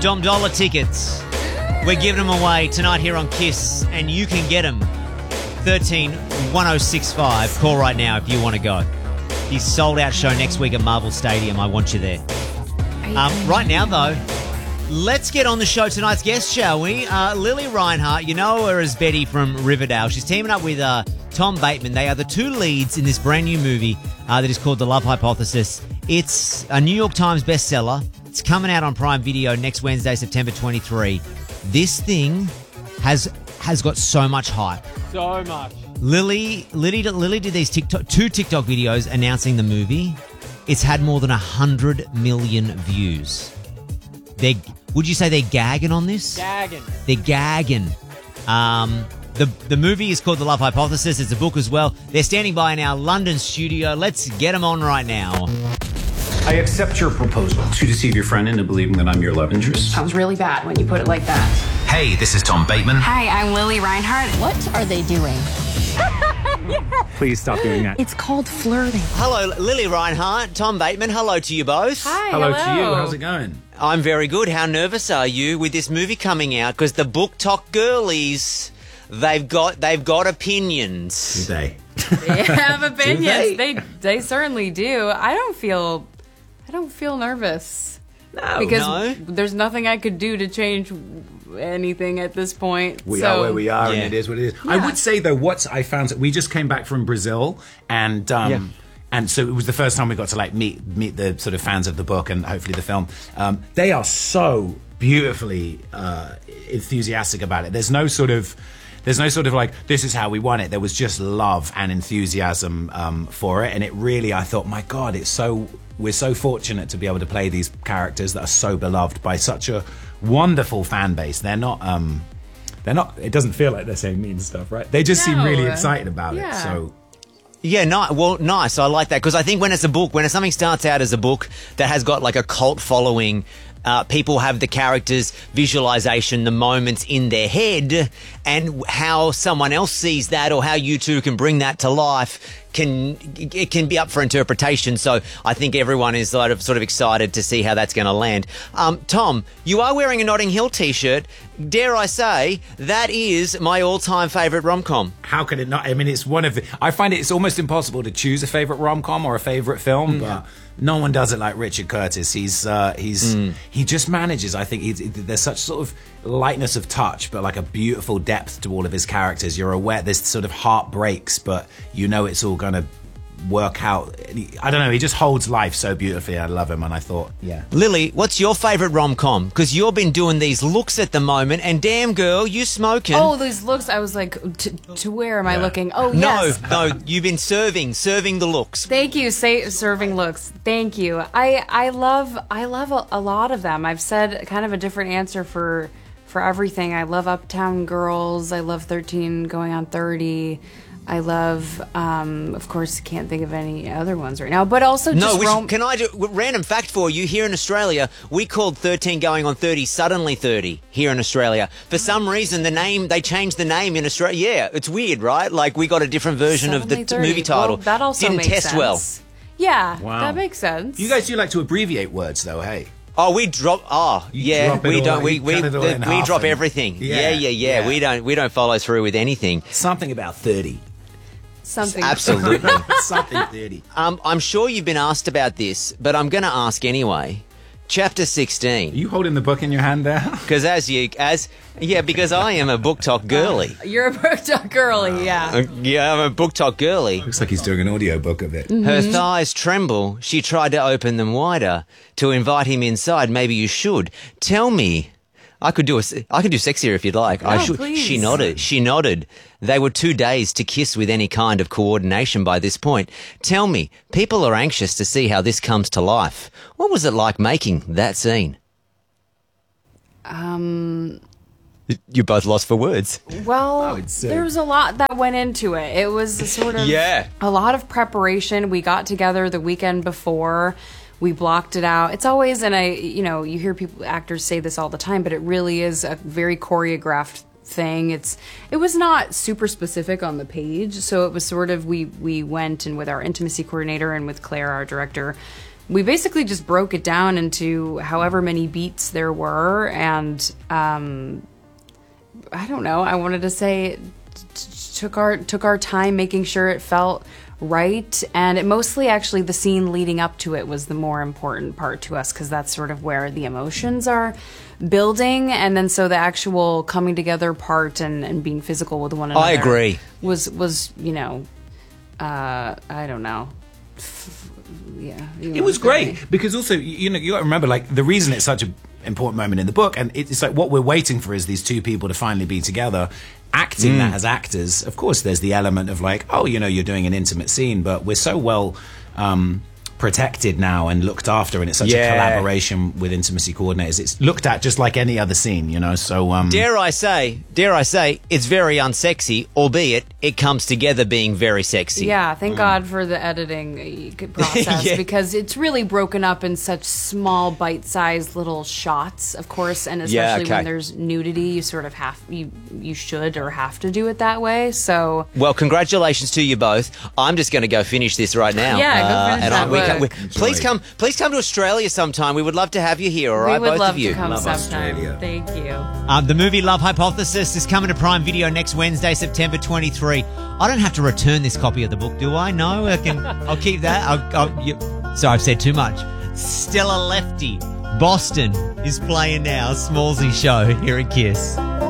Dom Dollar tickets. We're giving them away tonight here on KISS, and you can get them. 13-1065. Call right now if you want to go. His sold-out show next week at Marvel Stadium. I want you there. Right now, though, let's get on the show tonight's guest, shall we? Lily Reinhart, you know her as Betty from Riverdale. She's teaming up with Tom Bateman. They are the two leads in this brand new movie that is called The Love Hypothesis. It's a New York Times bestseller. It's coming out on Prime Video next Wednesday, September 23. This thing has got so much hype. So much. Lily did these two TikTok videos announcing the movie. It's had more than 100 million views. Would you say they're gagging on this? Gagging. They're gagging. The movie is called The Love Hypothesis. It's a book as well. They're standing by in our London studio. Let's get them on right now. I accept your proposal to deceive your friend into believing that I'm your love interest. Sounds really bad when you put it like that. Hey, this is Tom Bateman. Hi, I'm Lily Reinhart. What are they doing? Please stop doing that. It's called flirting. Hello, Lily Reinhart, Tom Bateman. Hello to you both. Hi, Hello to you. How's it going? I'm very good. How nervous are you with this movie coming out? Because the Book Talk girlies, they've got opinions. Do they? They have opinions. Do they certainly do. I don't feel nervous. No. Because there's nothing I could do to change anything at this point. We are where we are, Yeah. and it is what it is. Yeah. I would say, though, I found that we just came back from Brazil, and so it was the first time we got to meet the sort of fans of the book and hopefully the film. They are so beautifully enthusiastic about it. There's no sort of like, this is how we want it. There was just love and enthusiasm for it, and it really, I thought, my God, we're so fortunate to be able to play these characters that are so beloved by such a wonderful fan base. They're not, it doesn't feel like they're saying mean stuff, right? They just seem really excited about it, so... Yeah, nice. I like that, because I think when something starts out as a book that has got like a cult following, people have the characters' visualization, the moments in their head, and how someone else sees that or how you two can bring that to life it can be up for interpretation. So I think everyone is sort of excited to see how that's going to land. Tom, you are wearing a Notting Hill t-shirt. Dare I say, that is my all-time favourite rom-com. How could it not? I mean, it's I find it's almost impossible to choose a favourite rom-com or a favourite film, but no one does it like Richard Curtis. He just manages. I think there's such sort of lightness of touch, but like a beautiful depth to all of his characters. You're aware there's sort of heartbreaks, but you know it's all going to work out. I don't know, he just holds life so beautifully. I love him, and I thought, yeah. Lily, what's your favourite rom-com? Because you've been doing these looks at the moment, and damn girl, you smoking. Oh, these looks, I was like, to where am I looking? Oh, yes. No, you've been serving the looks. Thank you, serving looks. Thank you. I love a lot of them. I've said kind of a different answer for everything. I love Uptown Girls. I love 13 Going on 30. I love, of course, can't think of any other ones right now, but also just can I do a random fact for you? Here in Australia, we called 13 Going on 30 Suddenly 30 here in Australia. For some reason, they changed the name in Australia. Yeah, it's weird, right? Like, we got a different version Suddenly of the 30. movie title. Well, that also didn't makes test sense. well. Yeah, Wow. that makes sense. You guys do like to abbreviate words, though, hey? Oh, we drop. Oh, yeah, drop it we all, don't. you cut it all in We half drop and- everything. Yeah, Yeah. yeah. We don't follow through with anything. Something about 30. Something. Absolutely. Something 30. I'm sure you've been asked about this, but I'm going to ask anyway. Chapter 16. Are you holding the book in your hand there? Because because I am a Book Talk girly. You're a Book Talk girly, yeah. Yeah, I'm a Book Talk girly. Looks like he's doing an audio book of it. Her thighs tremble. She tried to open them wider. To invite him inside, maybe you should. Tell me. I could do sexier if you'd like. I should. Please. She nodded. They were too dazed to kiss with any kind of coordination by this point. Tell me, people are anxious to see how this comes to life. What was it like making that scene? You're both lost for words. Well, would say. there was a lot that went into it. It was sort of a lot of preparation. We got together the weekend before. We blocked it out. It's always, and you hear actors say this all the time, but it really is a very choreographed thing. It was not super specific on the page, so it was sort of we went and with our intimacy coordinator and with Claire, our director, we basically just broke it down into however many beats there were, and I don't know. I wanted to say took our time making sure it felt right, and it mostly actually the scene leading up to it was the more important part to us, because that's sort of where the emotions are building, and then so the actual coming together part and being physical with one another. I agree. Was you know, I don't know. Yeah, it was great because also you got to remember, like, the reason it's such an important moment in the book, and it's like what we're waiting for is these two people to finally be together. Acting that as actors, of course, there's the element of like, oh, you're doing an intimate scene, but we're so well protected now and looked after, and it's such a collaboration with intimacy coordinators. It's looked at just like any other scene, so dare I say it's very unsexy, albeit it comes together being very sexy. Yeah, thank God for the editing process because it's really broken up in such small bite-sized little shots, of course, and especially when there's nudity, you sort of you should or have to do it that way. So well, congratulations to you both. I'm just going to go finish this right now. Yeah, go finish that book. Please come to Australia sometime. We would love to have you here. All right, we would both love of you. To come Love sometime. Australia. Thank you. The movie Love Hypothesis is coming to Prime Video next Wednesday, September 23. I don't have to return this copy of the book, do I? No, I'll keep that. So I've said too much. Stella Lefty, Boston, is playing now. Smallsy show here at KISS.